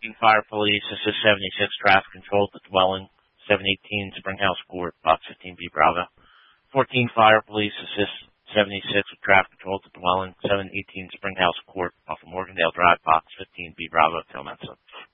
Fire Police, assist 76 traffic control at the dwelling, 718 Springhouse Court, box 15B Bravo. 14 Fire Police, assist 76 with traffic control at the dwelling, 718 Springhouse Court, off of Morgandale Drive, box 15B Bravo, Tilmenson.